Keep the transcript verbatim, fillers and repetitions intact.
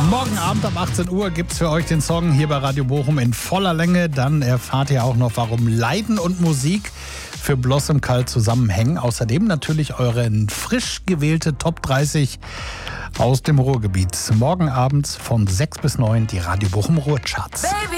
Morgen Abend ab achtzehn Uhr gibt es für euch den Song hier bei Radio Bochum in voller Länge. Dann erfahrt ihr auch noch, warum Leiden und Musik für Blossom Kalt zusammenhängen. Außerdem natürlich eure frisch gewählte Top dreißig aus dem Ruhrgebiet. Morgen abends von sechs bis neun die Radio Bochum Ruhrcharts. Baby.